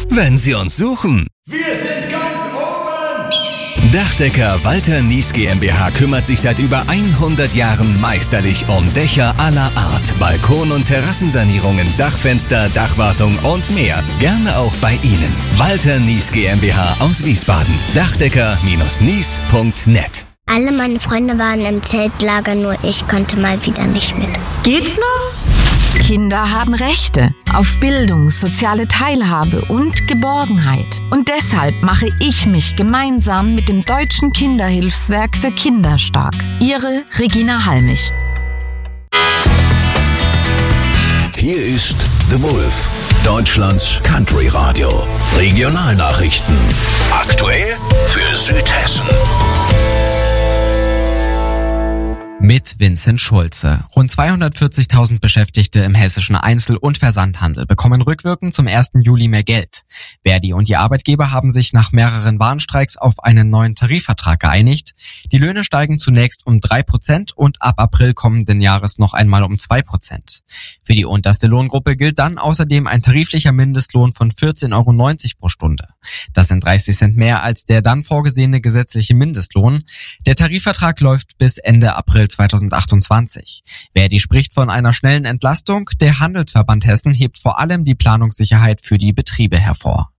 wenn Sie uns suchen. Wir sind ganz oben! Dachdecker Walter Nies GmbH kümmert sich seit über 100 Jahren meisterlich um Dächer aller Art, Balkon- und Terrassensanierungen, Dachfenster, Dachwartung und mehr. Gerne auch bei Ihnen. Walter Nies GmbH aus Wiesbaden. Dachdecker-nies.net. Alle meine Freunde waren im Zeltlager, nur ich konnte mal wieder nicht mit. Geht's noch? Kinder haben Rechte auf Bildung, soziale Teilhabe und Geborgenheit. Und deshalb mache ich mich gemeinsam mit dem Deutschen Kinderhilfswerk für Kinder stark. Ihre Regina Halmich. Hier ist The Wolf, Deutschlands Country Radio. Regionalnachrichten. Aktuell für Südhessen. Mit Vincent Schulze. Rund 240.000 Beschäftigte im hessischen Einzel- und Versandhandel bekommen rückwirkend zum 1. Juli mehr Geld. Verdi und die Arbeitgeber haben sich nach mehreren Warnstreiks auf einen neuen Tarifvertrag geeinigt. Die Löhne steigen zunächst um 3% und ab April kommenden Jahres noch einmal um 2%. Für die unterste Lohngruppe gilt dann außerdem ein tariflicher Mindestlohn von 14,90 € pro Stunde. Das sind 30 Cent mehr als der dann vorgesehene gesetzliche Mindestlohn. Der Tarifvertrag läuft bis Ende April 2028. Verdi spricht von einer schnellen Entlastung. Der Handelsverband Hessen hebt vor allem die Planungssicherheit für die Betriebe hervor.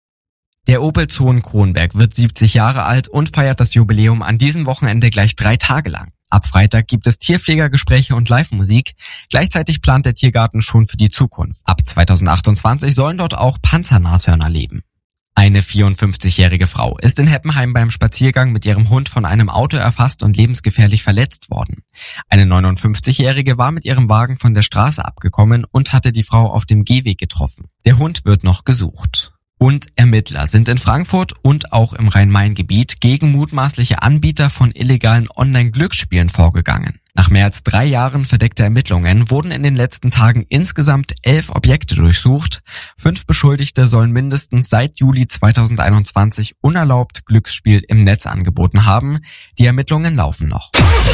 Der Opel Zoon Kronberg wird 70 Jahre alt und feiert das Jubiläum an diesem Wochenende gleich 3 Tage lang. Ab Freitag gibt es Tierpflegergespräche und Live-Musik. Gleichzeitig plant der Tiergarten schon für die Zukunft. Ab 2028 sollen dort auch Panzernashörner leben. Eine 54-jährige Frau ist in Heppenheim beim Spaziergang mit ihrem Hund von einem Auto erfasst und lebensgefährlich verletzt worden. Eine 59-jährige war mit ihrem Wagen von der Straße abgekommen und hatte die Frau auf dem Gehweg getroffen. Der Hund wird noch gesucht. Und Ermittler sind in Frankfurt und auch im Rhein-Main-Gebiet gegen mutmaßliche Anbieter von illegalen Online-Glücksspielen vorgegangen. Nach mehr als 3 Jahren verdeckter Ermittlungen wurden in den letzten Tagen insgesamt 11 Objekte durchsucht. 5 Beschuldigte sollen mindestens seit Juli 2021 unerlaubt Glücksspiel im Netz angeboten haben. Die Ermittlungen laufen noch.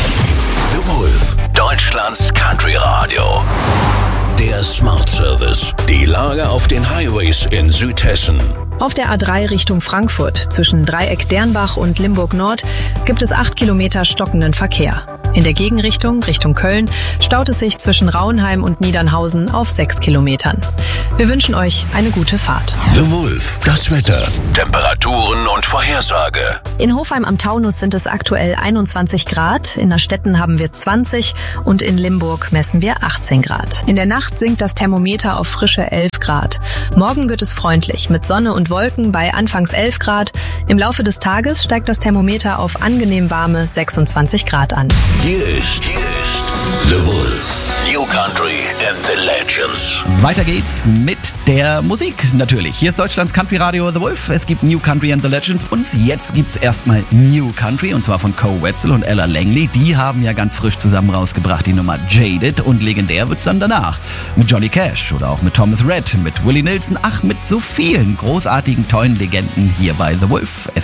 The Wolf, Deutschlands Country Radio. Der Smart Service. Die Lage auf den Highways in Südhessen. Auf der A3 Richtung Frankfurt zwischen Dreieck Dernbach und Limburg Nord gibt es 8 Kilometer stockenden Verkehr. In der Gegenrichtung, Richtung Köln, staut es sich zwischen Rauenheim und Niedernhausen auf 6 Kilometern. Wir wünschen euch eine gute Fahrt. The Wolf, das Wetter, Temperaturen und Vorhersage. In Hofheim am Taunus sind es aktuell 21 Grad, in Nastetten haben wir 20 und in Limburg messen wir 18 Grad. In der Nacht sinkt das Thermometer auf frische 11 Grad. Morgen wird es freundlich mit Sonne und Wolken bei anfangs 11 Grad. Im Laufe des Tages steigt das Thermometer auf angenehm warme 26 Grad an. Hier ist The Wolf. New Country and the Legends. Weiter geht's mit der Musik natürlich. Hier ist Deutschlands Country Radio The Wolf. Es gibt New Country and the Legends und jetzt gibt's erstmal New Country und zwar von Coe Wetzel und Ella Langley. Die haben ja ganz frisch zusammen rausgebracht die Nummer Jaded und legendär wird's dann danach. Mit Johnny Cash oder auch mit Thomas Rhett, mit Willie Nelson, ach mit so vielen großartigen, tollen Legenden hier bei The Wolf. Es